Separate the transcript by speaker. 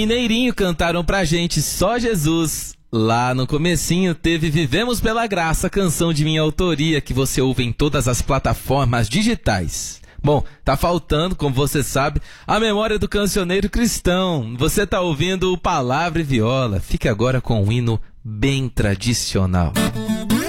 Speaker 1: Mineirinho cantaram pra gente Só Jesus. Lá no comecinho teve Vivemos pela Graça, canção de minha autoria que você ouve em todas as plataformas digitais. Bom, tá faltando, como você sabe, a memória do cancioneiro cristão. Você tá ouvindo o Palavra e Viola. Fique agora com um hino bem tradicional.